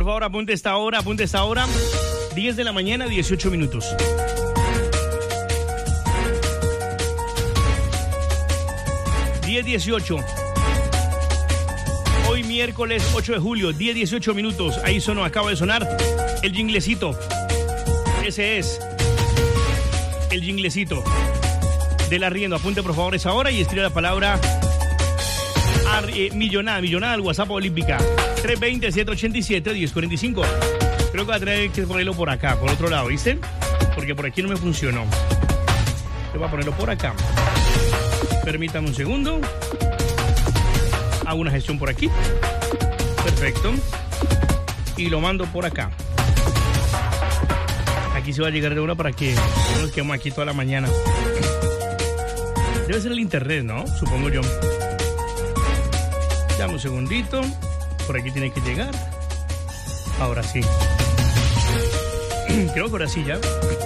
favor, apunte esta hora. 10 de la mañana, 18 minutos. (10:18). Hoy miércoles 8 de julio, 10:18 minutos. Ahí sonó, acaba de sonar el jinglecito. Ese es el jinglecito del arriendo. Apunte por favor esa hora y escribe la palabra millonada al WhatsApp Olímpica 320-787-1045. Creo que va a tener que ponerlo por acá, por otro lado, ¿viste? Porque por aquí no me funcionó. Yo voy a ponerlo por acá. Permítame un segundo. Hago una gestión por aquí. Perfecto. Y lo mando por acá. Aquí se va a llegar de una para que no nos quedemos aquí toda la mañana. Debe ser el internet, ¿no? Supongo yo. Dame un segundito. Por aquí tiene que llegar. Ahora sí. Creo que ahora sí ya.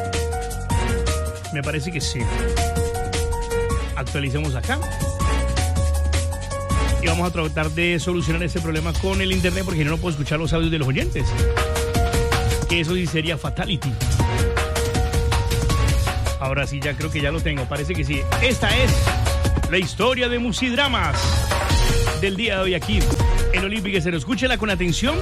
Me parece que sí. Actualicemos acá. Y vamos a tratar de solucionar ese problema con el internet porque no puedo escuchar los audios de los oyentes. Que eso sí sería fatality. Ahora sí, ya creo que ya lo tengo. Parece que sí. Esta es la historia de Musidramas del día de hoy aquí en Olímpica Estéreo. Escúchela con atención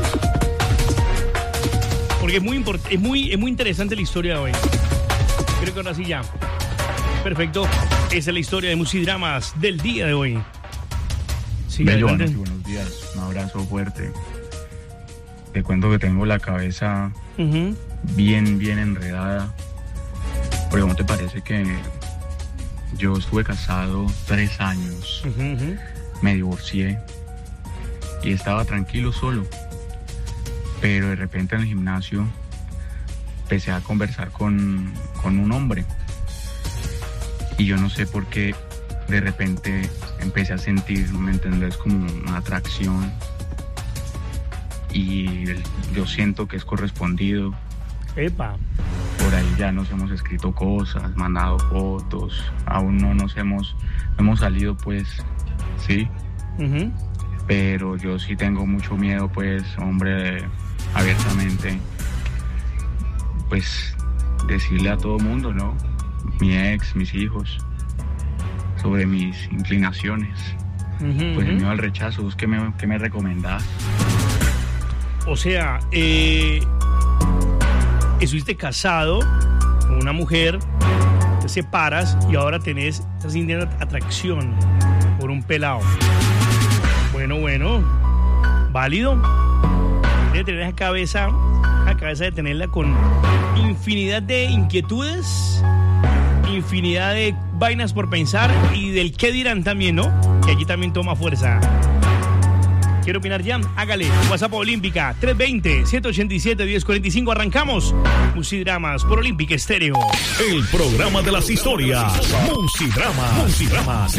porque es muy interesante la historia de hoy. Creo que ahora sí ya. Perfecto. Esa es la historia de Musidramas del día de hoy. Sí, Bello, buenos días. Un abrazo fuerte. Te cuento que tengo la cabeza bien enredada. Porque ¿cómo te parece que yo estuve casado 3 años? Me divorcié y estaba tranquilo solo. Pero de repente en el gimnasio empecé a conversar con un hombre. Y yo no sé por qué de repente empecé a sentir, ¿no me entendés? Como una atracción. Y yo siento que es correspondido. ¡Epa! Por ahí ya nos hemos escrito cosas, mandado fotos. Aún no nos hemos salido, pues, sí. Pero yo sí tengo mucho miedo, pues, hombre, abiertamente, pues, decirle a todo mundo, ¿no? Mi ex, mis hijos, sobre mis inclinaciones. Pues el miedo al rechazo. ¿Qué me recomendás? O sea, estuviste casado con una mujer, te separas y ahora estás sintiendo atracción por un pelado. Bueno, válido. Debe tener la cabeza de tenerla con infinidad de inquietudes, infinidad de vainas por pensar y del qué dirán también, ¿no? Que aquí también toma fuerza. ¿Quiere opinar ya? Hágale. WhatsApp Olímpica 320-787-1045. Arrancamos. Musidramas por Olímpica Estéreo. El programa de las historias. Musidramas